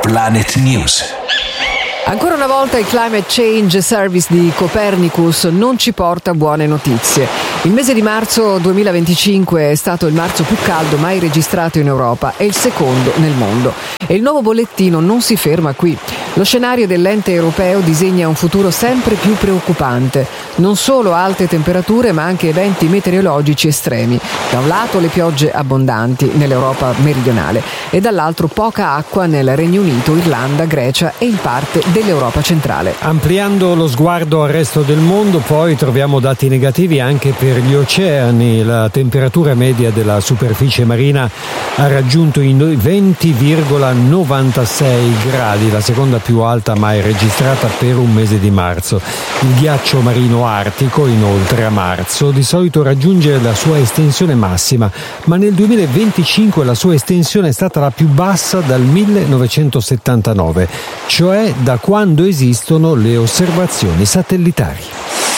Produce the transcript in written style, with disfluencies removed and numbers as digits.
Planet News. Ancora una volta il Climate Change Service di Copernicus non ci porta buone notizie. Il mese di marzo 2025 è stato il marzo più caldo mai registrato in Europa e il secondo nel mondo. E il nuovo bollettino non si ferma qui. Lo scenario dell'ente europeo disegna un futuro sempre più preoccupante. Non solo alte temperature, ma anche eventi meteorologici estremi. Da un lato le piogge abbondanti nell'Europa meridionale e dall'altro poca acqua nel Regno Unito, Irlanda, Grecia e in parte dell'Europa centrale. Ampliando lo sguardo al resto del mondo, poi troviamo dati negativi anche per gli oceani. La temperatura media della superficie marina ha raggiunto i 20,96 gradi, la seconda più alta mai registrata per un mese di marzo. Il ghiaccio marino artico, inoltre, a marzo di solito raggiunge la sua estensione massima, ma nel 2025 la sua estensione è stata la più bassa dal 1979, cioè da quando esistono le osservazioni satellitari.